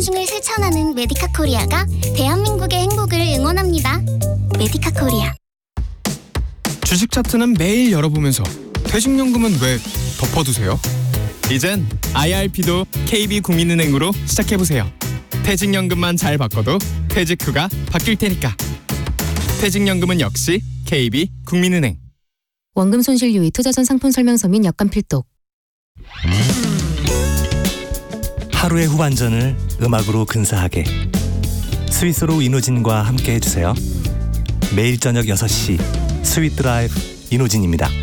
존중을 실천하는 메디카 코리아가 대한민국의 행복을 응원합니다. 메디카 코리아. 주식 차트는 매일 열어보면서 퇴직연금은 왜 덮어두세요? 이젠 IRP도 KB국민은행으로 시작해보세요. 퇴직연금만 잘 바꿔도 퇴직 후가 바뀔 테니까. 퇴직연금은 역시 KB국민은행. 원금 손실 유의 투자 전 상품 설명서 및 약관 필독. 하루의 후반전을 음악으로 근사하게 스위스로 이노진과 함께 해주세요. 매일 저녁 6시 스윗 드라이브 이노진입니다.